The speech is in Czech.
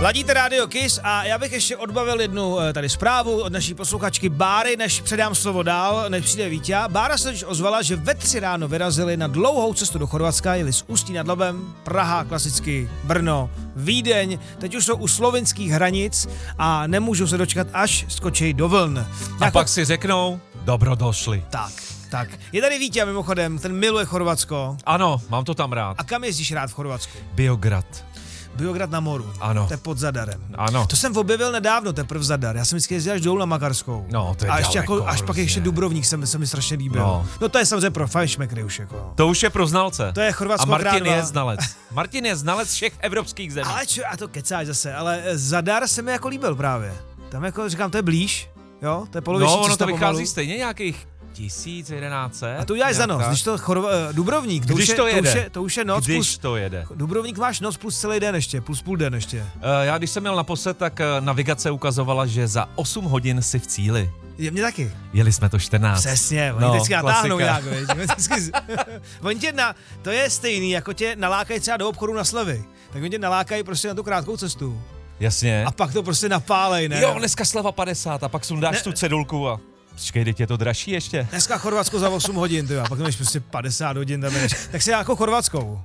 Ladíte Radio Kiss a já bych ještě odbavil jednu tady zprávu od naší posluchačky Báry, než předám slovo dál, než přijde Vítě. Bára se totiž ozvala, že ve 3 ráno vyrazili na dlouhou cestu do Chorvatska, jeli z Ústí nad Labem, Praha, klasicky Brno, Vídeň, teď už jsou u slovinských hranic a nemůžou se dočkat, až skočí do vln. A pak si řeknou, dobrodošli. Tak. Je tady Vítě mimochodem, ten miluje Chorvatsko. Ano, mám to tam rád. A kam jezdíš rád v Chorvatsku? Biograd na moru. Ano. To je pod Zadarem. Ano. To jsem objevil nedávno, teprve Zadar. Já jsem vždycky jezdil až dolů na Makarskou. No, to je a ještě daleko, až pak ještě Dubrovník se mi strašně líbil. No to je samozřejmě pro fajšmekry už jako. To už je pro znalce. To je Chorvatsko. A Martin je znalec. Martin je znalec všech evropských zemí. Ale a to kecáš zase, ale Zadar se mi jako líbil právě. Tam jako říkám, to je blíž, jo? To je poloviční ono to pomalu. vychází stejně nějakých 1100. A to uděláš za noc, když to Dubrovník, to už je noc když plus, to jede. Dubrovník máš noc plus celý den ještě, plus půl den ještě. Já když jsem měl naposled, tak navigace ukazovala, že za 8 hodin si v cíli. Je mě taky. Jeli jsme to 14. Přesně, oni vždycky natáhnou nějak, oni tě to je stejný, jako tě nalákají třeba do obchodu na slevy. Tak oni tě nalákají prostě na tu krátkou cestu. Jasně. A pak to prostě napálej, ne? Jo, dneska sleva 50 a pak sundáš tu cedulku a počkej, teď je to dražší ještě. Dneska Chorvatsko za 8 hodin, tyjo, a pak máš prostě 50 hodin tam jdeš. Tak si jako chorvatskou.